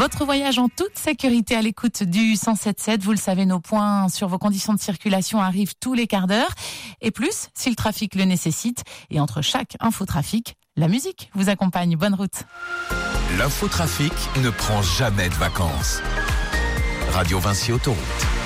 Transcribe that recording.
Votre voyage en toute sécurité à l'écoute du 107.7. Vous le savez, nos points sur vos conditions de circulation arrivent tous les quarts d'heure. Et plus, si le trafic le nécessite. Et entre chaque infotrafic, la musique vous accompagne. Bonne route. L'infotrafic ne prend jamais de vacances. Radio Vinci Autoroute.